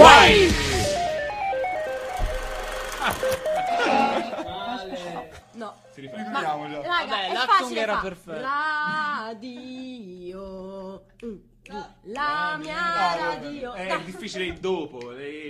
Guai! No. Ripetiamolo. Raga, Vabbè, è l'acting facile era fa. perfetto. Radio. La mia radio. È difficile il dopo.